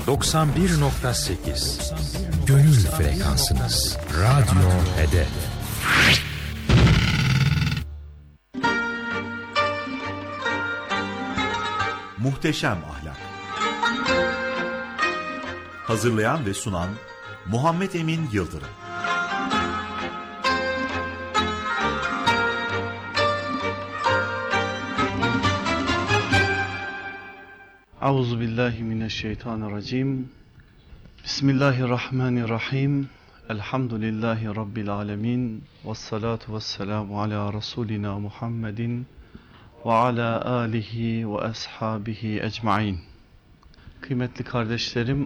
91.8 Gönül frekansınız. Radyo Hedef. Muhteşem Ahlak. Hazırlayan ve sunan Muhammed Emin Yıldırım. Euzubillahimineşşeytanirracim. Bismillahirrahmanirrahim. Elhamdülillahi Rabbil alemin. Vessalatu vesselamu ala Resulina Muhammedin ve ala alihi ve ashabihi ecmain. Kıymetli kardeşlerim,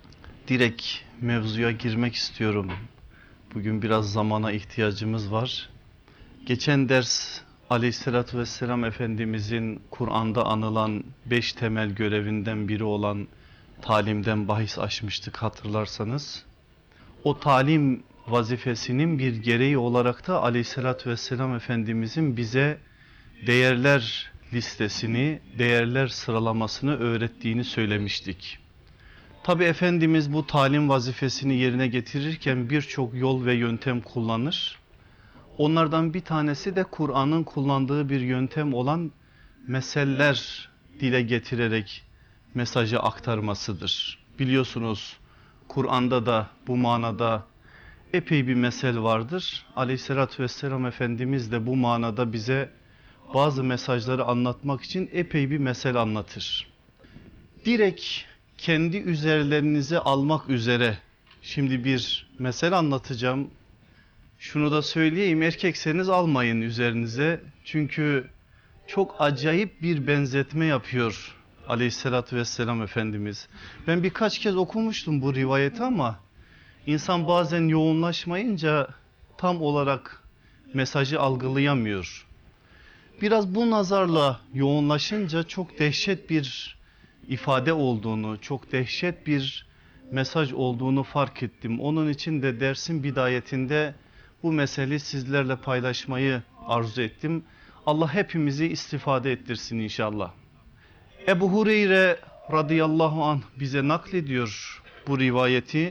direkt mevzuya girmek istiyorum. Bugün biraz zamana ihtiyacımız var. Geçen ders Aleyhisselatü Vesselam Efendimizin Kur'an'da anılan 5 temel görevinden biri olan talimden bahis açmıştık hatırlarsanız. O talim vazifesinin bir gereği olarak da Aleyhisselatü Vesselam Efendimizin bize değerler listesini, değerler sıralamasını öğrettiğini söylemiştik. Tabi Efendimiz bu talim vazifesini yerine getirirken birçok yol ve yöntem kullanır. Onlardan bir tanesi de Kur'an'ın kullandığı bir yöntem olan meseller dile getirerek mesajı aktarmasıdır. Biliyorsunuz Kur'an'da da bu manada epey bir mesel vardır. Aleyhissalatü vesselam Efendimiz de bu manada bize bazı mesajları anlatmak için epey bir mesel anlatır. Direkt kendi üzerlerinize almak üzere şimdi bir mesel anlatacağım. Şunu da söyleyeyim, erkekseniz almayın üzerinize. Çünkü çok acayip bir benzetme yapıyor Aleyhisselatü Vesselam Efendimiz. Ben birkaç kez okumuştum bu rivayeti ama insan bazen yoğunlaşmayınca tam olarak mesajı algılayamıyor. Biraz bu nazarla yoğunlaşınca çok dehşet bir ifade olduğunu, çok dehşet bir mesaj olduğunu fark ettim. Onun için de dersin bidayetinde bu meseleyi sizlerle paylaşmayı arzu ettim. Allah hepimizi istifade ettirsin inşallah. Ebu Hureyre radıyallahu anh bize naklediyor bu rivayeti.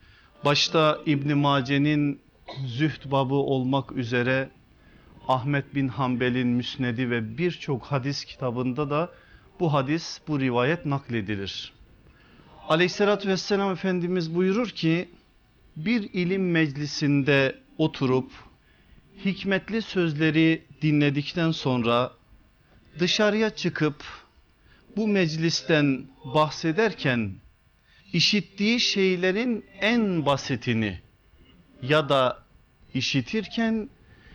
Başta İbn Mace'nin Zühd babı olmak üzere Ahmet bin Hanbel'in Müsnedi ve birçok hadis kitabında da bu hadis, bu rivayet nakledilir. Aleyhissalatü vesselam Efendimiz buyurur ki, bir ilim meclisinde oturup hikmetli sözleri dinledikten sonra dışarıya çıkıp bu meclisten bahsederken işittiği şeylerin en basitini ya da işitirken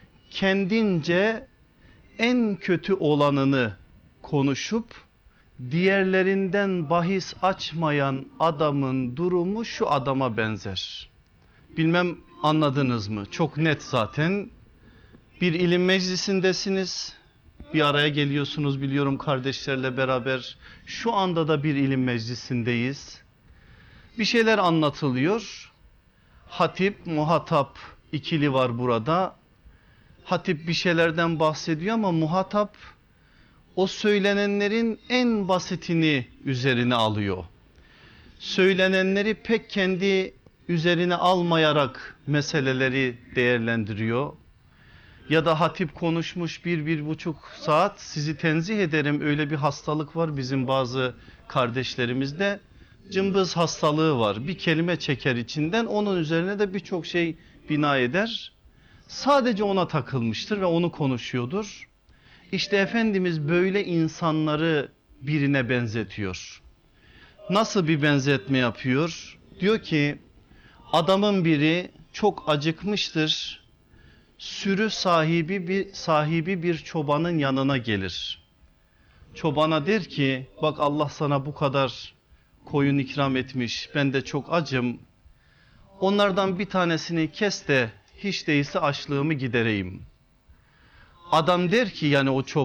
kendince en kötü olanını konuşup diğerlerinden bahis açmayan adamın durumu şu adama benzer. Bilmem anladınız mı? Çok net zaten. Bir ilim meclisindesiniz. Bir araya geliyorsunuz biliyorum kardeşlerle beraber. Şu anda da bir ilim meclisindeyiz. Bir şeyler anlatılıyor. Hatip, muhatap ikili var burada. Hatip bir şeylerden bahsediyor ama muhatap o söylenenlerin en basitini üzerine alıyor. Söylenenleri pek kendi üzerine almayarak meseleleri değerlendiriyor. Ya da hatip konuşmuş 1-1,5 saat, sizi tenzih ederim, öyle bir hastalık var bizim bazı kardeşlerimizde. Cımbız hastalığı var, bir kelime çeker içinden, onun üzerine de birçok şey bina eder. Sadece ona takılmıştır ve onu konuşuyordur. İşte Efendimiz böyle insanları birine benzetiyor. Nasıl bir benzetme yapıyor? Diyor ki, adamın biri çok acıkmıştır. Sürü sahibi bir çobanın yanına gelir. Çobana der ki, bak Allah sana bu kadar koyun ikram etmiş, ben de çok acım. Onlardan bir tanesini kes de hiç değilse açlığımı gidereyim. Adam der ki, yani o çoban,